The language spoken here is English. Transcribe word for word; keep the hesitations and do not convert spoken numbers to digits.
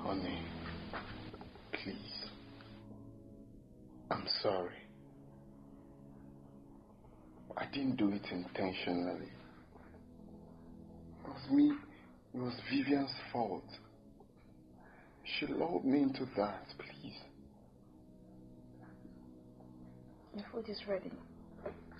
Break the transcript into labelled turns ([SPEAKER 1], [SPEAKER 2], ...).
[SPEAKER 1] Honey, please. I'm sorry. I didn't do it intentionally. It was me. It was Vivian's fault. She lulled me into that, please.
[SPEAKER 2] The food is ready.